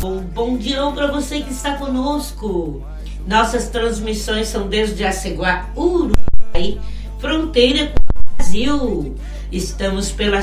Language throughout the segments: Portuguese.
Bom dia para você que está conosco. Nossas transmissões são desde Aceguá, Uruguai, fronteira com o Brasil. Estamos pela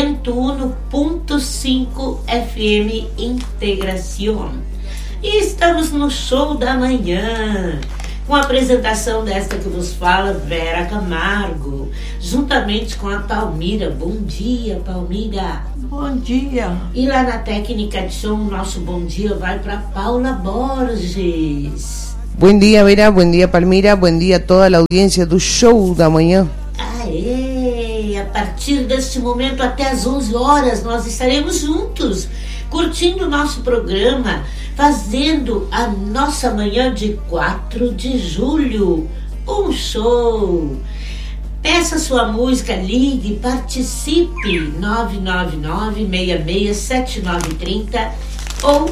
101.5 FM Integração. E estamos no Show da Manhã, com a apresentação desta que vos fala, Vera Camargo, juntamente com a Palmira. Bom dia, Palmira. Bom dia. E lá na técnica de som, nosso bom dia vai para Paula Borges. Bom dia, Vera. Bom dia, Palmira. Bom dia a toda a audiência do Show da Manhã. Aê! A partir deste momento até às 11 horas nós estaremos juntos, curtindo o nosso programa, fazendo a nossa manhã de 4 de julho. Um show! Peça sua música, ligue, participe, 999-667930 ou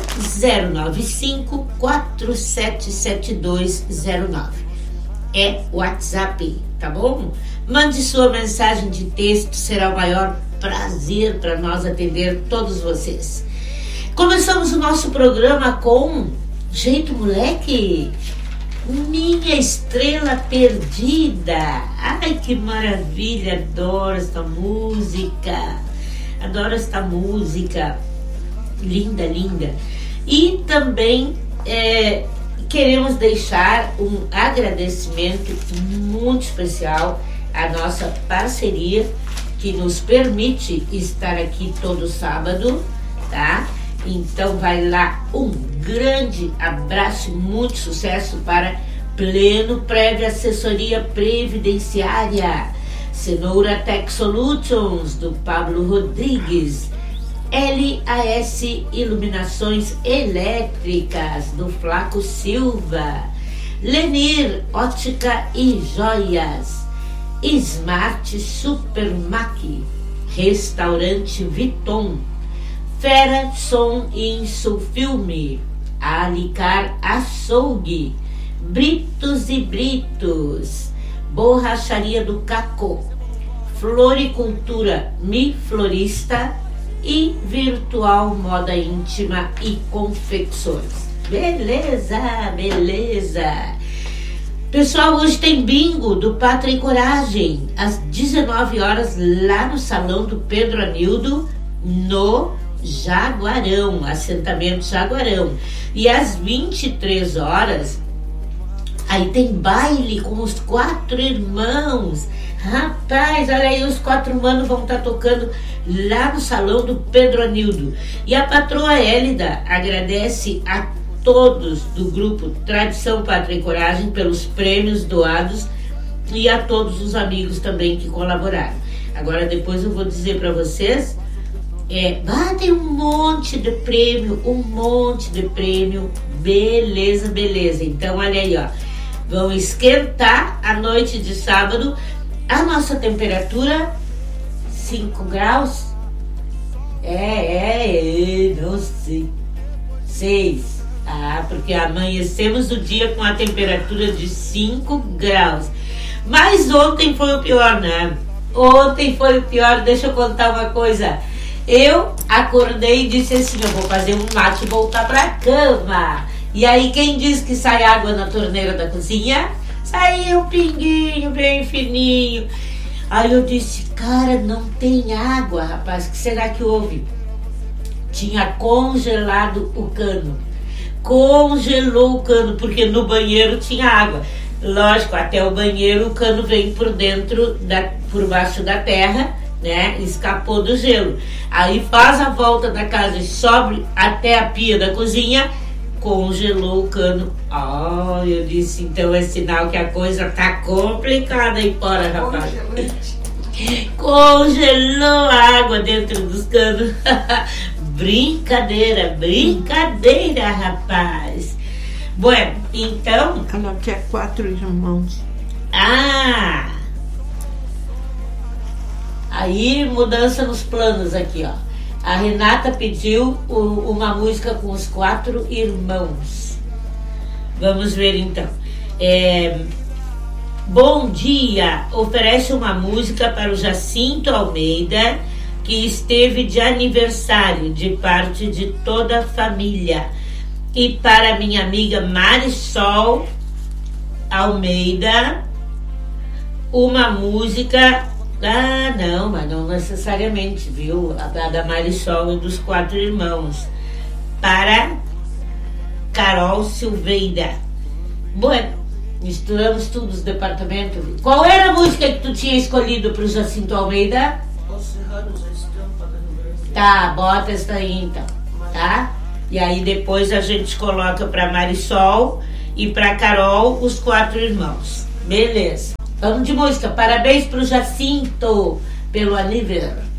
095-477209. É WhatsApp, tá bom? Mande sua mensagem de texto, será o maior prazer para nós atender todos vocês. Começamos o nosso programa com Jeito Moleque, Minha Estrela Perdida. Ai, que maravilha, adoro esta música. Adoro esta música. Linda, linda. E também queremos deixar um agradecimento muito especial à nossa parceria, que nos permite estar aqui todo sábado, tá? Então vai lá, um grande abraço e muito sucesso para Pleno Prévia Assessoria Previdenciária, Cenoura Tech Solutions, do Pablo Rodrigues, LAS Iluminações Elétricas, do Flaco Silva, Lenir Ótica e Joias, Smart Supermac, Restaurante Viton, Fera Som e Insufilme, Alicar Açougue, Britos e Britos, Borracharia do Caco, Floricultura Mi Florista e Virtual Moda Íntima e Confecções. Beleza, beleza. Pessoal, hoje tem bingo do Pátria e Coragem, às 19 horas, lá no Salão do Pedro Anildo, no Jaguarão, assentamento Jaguarão. E às 23 horas, aí tem baile com os 4 irmãos. Rapaz, olha aí, os 4 manos vão estar tocando lá no Salão do Pedro Anildo. E a patroa Hélida agradece a todos do grupo Tradição Pátria e Coragem pelos prêmios doados e a todos os amigos também que colaboraram. Agora depois eu vou dizer para vocês, tem um monte de prêmio, beleza, beleza. Então olha aí, ó, vão esquentar a noite de sábado, a nossa temperatura 5 graus, não sei, 6. Porque amanhecemos o dia com a temperatura de 5 graus. Mas ontem foi o pior, né? Ontem foi o pior, deixa eu contar uma coisa. Eu acordei e disse assim, eu vou fazer um mate e voltar pra cama. E aí quem diz que sai água na torneira da cozinha? Saiu um pinguinho bem fininho. Aí eu disse, cara, não tem água, rapaz, o que será que houve? Tinha congelado o cano. Congelou o cano, porque no banheiro tinha água. Lógico, até o banheiro o cano vem por dentro, por baixo da terra, né? Escapou do gelo. Aí faz a volta da casa e sobe até a pia da cozinha, congelou o cano. Eu disse, então é sinal que a coisa tá complicada aí fora, rapaz. Congelou a água dentro dos canos. Brincadeira, rapaz. Bueno, então... Ela quer 4 irmãos. Aí, mudança nos planos aqui, ó. A Renata pediu uma música com os 4 irmãos. Vamos ver, então. Bom dia, oferece uma música para o Jacinto Almeida, que esteve de aniversário de parte de toda a família. E para minha amiga Marisol Almeida, uma música. Ah, não, mas não necessariamente, viu? A da Marisol e dos 4 irmãos. Para Carol Silveira. Bueno, misturamos tudo os departamentos. Qual era a música que tu tinha escolhido para o Jacinto Almeida? Os Serranos, a Estampa da Rio Verde. Tá, bota essa aí então, tá? E aí depois a gente coloca para Marisol e para Carol os 4 irmãos. Beleza. Vamos de música. Parabéns pro Jacinto pelo aniversário.